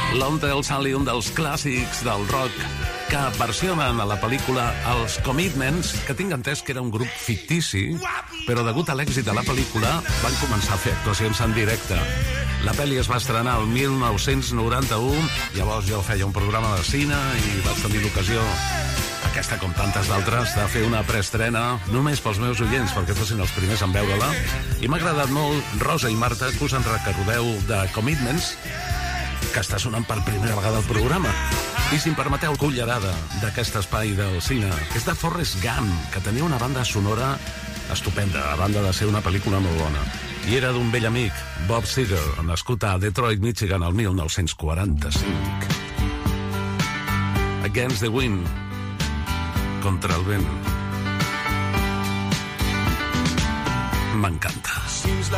Long Tall Sally, un dels clàssics del rock que versionen a la pel·lícula Els Commitments, que tinc entès que era un grup fictici, però degut a l'èxit de la pel·lícula van començar a fer actuacions en directe. La pel·li es va estrenar el 1991, llavors jo feia un programa de cine i vaig tenir l'ocasió, aquesta com tantes d'altres, de fer una preestrena només pels meus oients, perquè fossin els primers en veure-la, i m'ha agradat molt, Rosa i Marta, que us en recordeu de Commitments, que està sonant per primera vegada al programa. I si em permeteu, cullerada d'aquest espai del cine, que és de Forrest Gump, que tenia una banda sonora estupenda, a banda de ser una pel·lícula molt bona. I era d'un vell amic, Bob Seger, nascut a Detroit, Michigan, el 1945. Against the Wind, contra el vent. M'encanta.